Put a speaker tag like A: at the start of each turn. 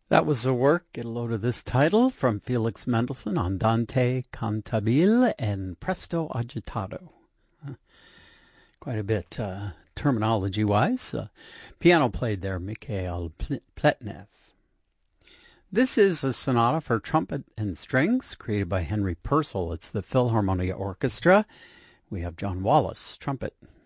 A: That was the work, get a load of this title, from Felix Mendelssohn, Andante Cantabile and Presto Agitato. Quite a bit terminology-wise. Piano played there, Mikhail Pletnev. This is a sonata for trumpet and strings created by Henry Purcell. It's the Philharmonia Orchestra. We have John Wallace, trumpet,